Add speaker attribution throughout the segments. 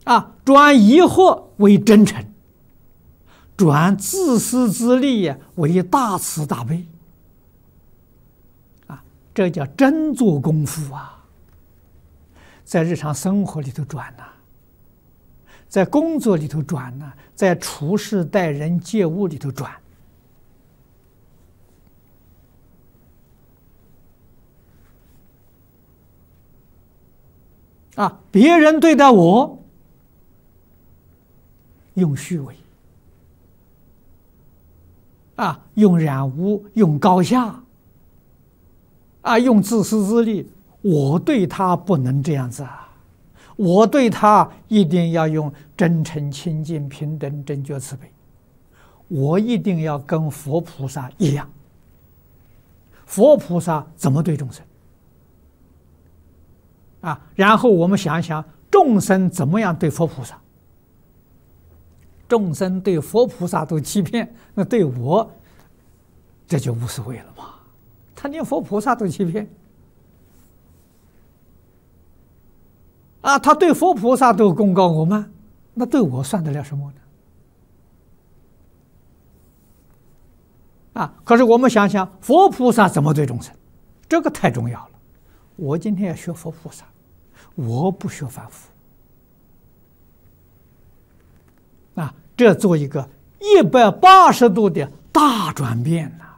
Speaker 1: 转疑惑为真诚，转自私自利为大慈大悲。这叫真做功夫啊！在日常生活里头转呐，在工作里头转呐，在处事待人接物里头转。别人对待我用虚伪，用染污，用高下，用自私自利，我对他不能这样子啊！我对他一定要用真诚、清净、平等、正觉、慈悲，我一定要跟佛菩萨一样。佛菩萨怎么对众生？然后我们想一想，众生怎么样对佛菩萨？众生对佛菩萨都欺骗，那对我这就无所谓了嘛。他连佛菩萨都欺骗，他对佛菩萨都功高我慢，那对我算得了什么呢？可是我们想想，佛菩萨怎么对众生？这个太重要了。我今天要学佛菩萨，我不学凡夫。这做一个180度的大转变呐！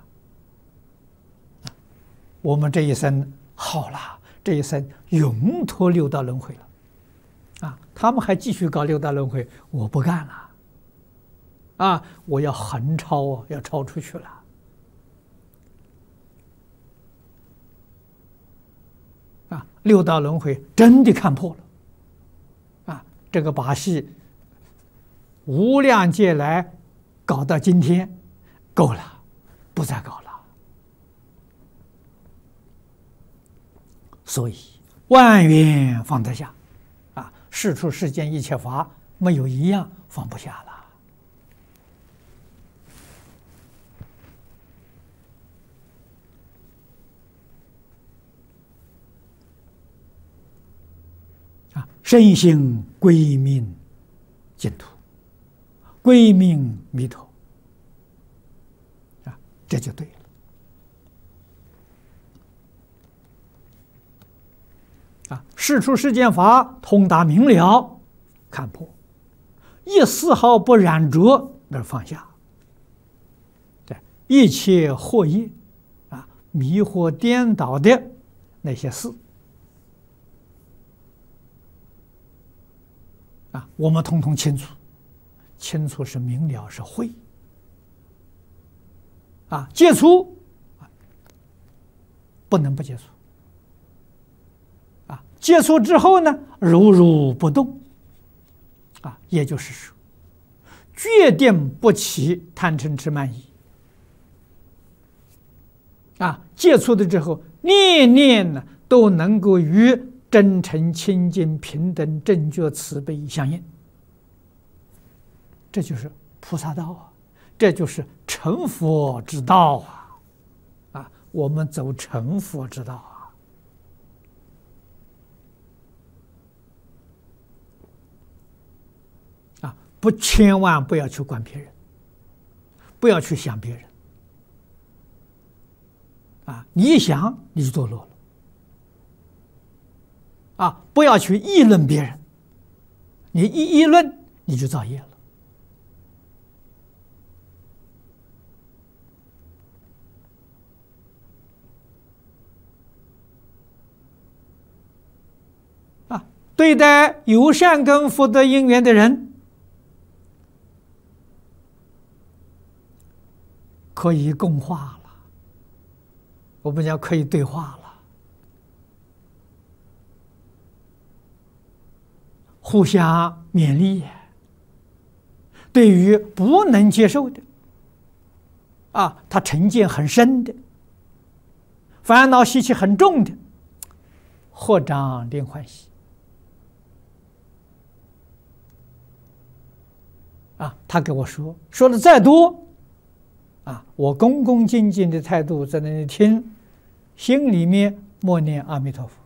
Speaker 1: 我们这一生好了，这一生永脱六道轮回了。他们还继续搞六道轮回，我不干了。我要横超要超出去了。六道轮回真的看破了。这个把戏无量劫来搞到今天，够了，不再搞了。所以万缘放得下，世出世间一切法，没有一样放不下了。身心归命净土，归命弥陀，这就对了。世出世间法通达明了，看破，一丝毫不染着而放下。一切惑业迷惑颠倒的那些事我们统统清楚。清楚是明了，是慧戒除不能不戒除戒除之后呢，如如不动也就是说，决定不起贪嗔痴慢疑戒除的之后，念念呢都能够与真诚、清净、平等、正觉、慈悲相应。这就是菩萨道这就是成佛之道我们走成佛之道千万不要去管别人，不要去想别人你一想你就堕落了不要去议论别人，你一议论你就造业了。对待有善根福德因缘的人，可以共话了，我们讲可以对话了，互相勉励。对于不能接受的他成见很深的，烦恼习气很重的，合掌令欢喜他给我说的再多我恭恭敬敬的态度在那里听，心里面默念阿弥陀佛。